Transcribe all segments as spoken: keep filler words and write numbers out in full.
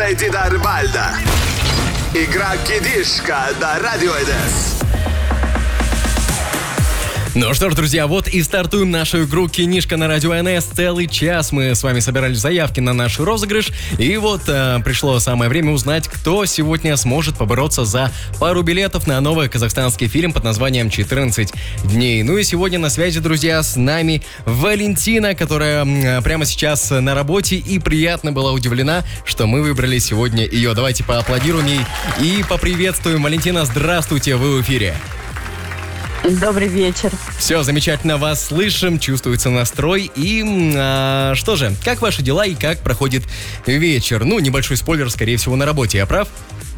Дидар Бальда. Игра «Кидишка» на Радио эн эс. Ну что ж, друзья, вот и стартуем нашу игру «Кинишка» на Радио эн эс. Целый час мы с вами собирали заявки на наш розыгрыш. И вот э, пришло самое время узнать, кто сегодня сможет побороться за пару билетов на новый казахстанский фильм под названием «четырнадцать дней». Ну и сегодня на связи, друзья, с нами Валентина, которая э, прямо сейчас на работе и приятно была удивлена, что мы выбрали сегодня ее. Давайте поаплодируем ей и поприветствуем. Валентина, здравствуйте, вы в эфире. Добрый вечер. Все, замечательно вас слышим, чувствуется настрой. И а, что же, как ваши дела и как проходит вечер? Ну, небольшой спойлер, скорее всего, на работе, я прав?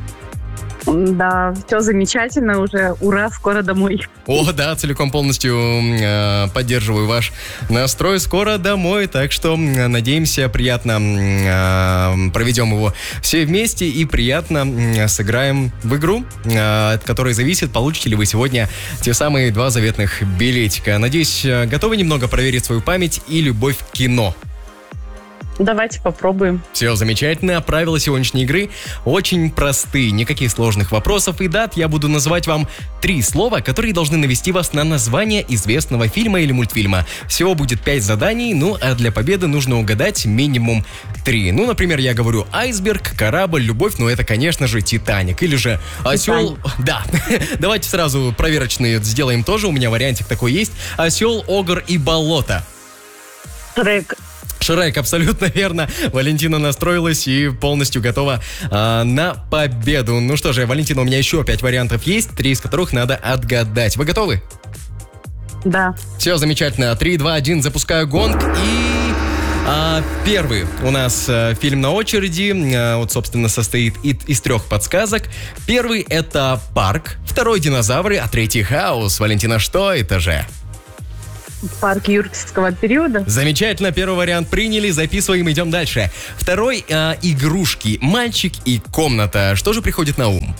Да, все замечательно уже. Ура, скоро домой. О, да, целиком полностью э, поддерживаю ваш настрой. Скоро домой, так что э, надеемся, приятно э, проведем его все вместе и приятно э, сыграем в игру, э, от которой зависит, получите ли вы сегодня те самые два заветных билетика. Надеюсь, э, готовы немного проверить свою память и любовь к кино. Давайте попробуем. Все замечательно. Правила сегодняшней игры очень простые. Никаких сложных вопросов и дат. Я буду называть вам три слова, которые должны навести вас на название известного фильма или мультфильма. Всего будет пять заданий, ну а для победы нужно угадать минимум три. Ну, например, я говорю айсберг, корабль, любовь, ну это, конечно же, Титаник. Или же осел... Да, давайте сразу проверочные сделаем тоже. У меня вариантик такой есть. Осел, огр и болото. Шрек. Шрек, абсолютно верно. Валентина настроилась и полностью готова э, на победу. Ну что же, Валентина, у меня еще пять вариантов есть, три из которых надо отгадать. Вы готовы? Да. Все, замечательно. три, два, один, запускаю гонг. И а, первый у нас а, фильм на очереди. А, вот, собственно, состоит из, из трех подсказок. Первый — это «Парк», второй — «Динозавры», а третий — «Хаос». Валентина, что это же? Парк юрского периода. Замечательно, первый вариант приняли, записываем, идем дальше. Второй э, — игрушки, мальчик и комната. Что же приходит на ум?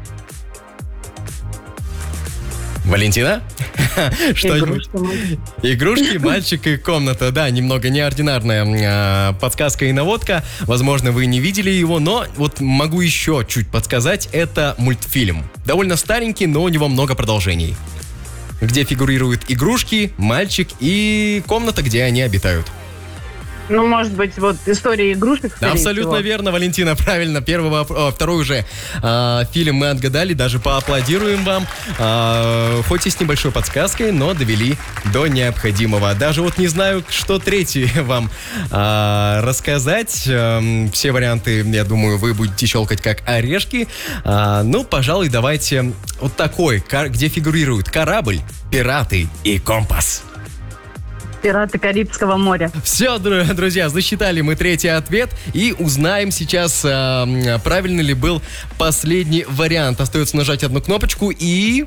Валентина? Что? Игрушки, Игрушки, мальчик и комната. Да, немного неординарная э, подсказка и наводка. Возможно, вы не видели его, но вот могу еще чуть подсказать. Это мультфильм. Довольно старенький, но у него много продолжений. Где фигурируют игрушки, мальчик и комната, где они обитают. Ну, может быть, вот история игрушек. Да, абсолютно всего. Верно, Валентина, правильно. Первый, о, второй уже э, фильм мы отгадали, даже поаплодируем вам. Э, хоть и с небольшой подсказкой, но довели до необходимого. Даже вот не знаю, что третий вам э, рассказать. Э, все варианты, я думаю, вы будете щелкать как орешки. Э, ну, пожалуй, давайте вот такой, где фигурируют корабль, пираты и компас. «Пираты Карибского моря». Все, друзья, засчитали мы третий ответ и узнаем сейчас, э, правильно ли был последний вариант. Остается нажать одну кнопочку и...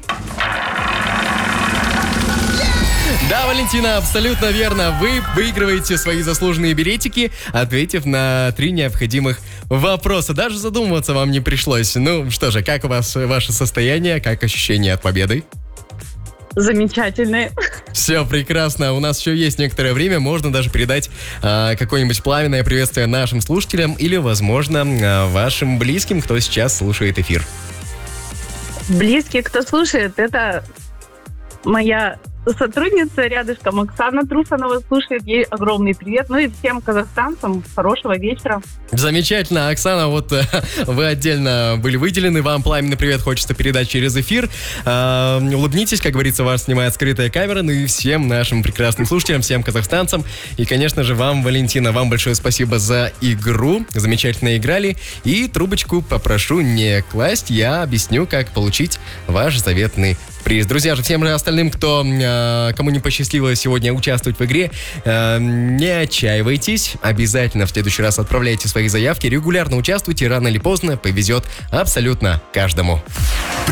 Да, Валентина, абсолютно верно. Вы выигрываете свои заслуженные билетики, ответив на три необходимых вопроса. Даже задумываться вам не пришлось. Ну что же, как у вас ваше состояние, как ощущение от победы? Замечательные. Все прекрасно. У нас еще есть некоторое время. Можно даже передать э, какое-нибудь пламенное приветствие нашим слушателям или, возможно, э, вашим близким, кто сейчас слушает эфир. Близкие, кто слушает, это моя сотрудница рядышком, Оксана Трусанова, слушает. Ей огромный привет. Ну и всем казахстанцам хорошего вечера. Замечательно, Оксана, вот э, вы отдельно были выделены, вам пламенный привет хочется передать через эфир. Э, улыбнитесь, как говорится, вас снимает скрытая камера. Ну и всем нашим прекрасным слушателям, всем казахстанцам. И, конечно же, вам, Валентина, вам большое спасибо за игру. Замечательно играли. И трубочку попрошу не класть, я объясню, как получить ваш заветный приз. Друзья же, всем остальным, кто, э, кому не посчастливилось сегодня участвовать в игре, э, не отчаивайтесь. Обязательно в следующий раз отправляйте свои заявки, регулярно участвуйте, рано или поздно повезет абсолютно каждому.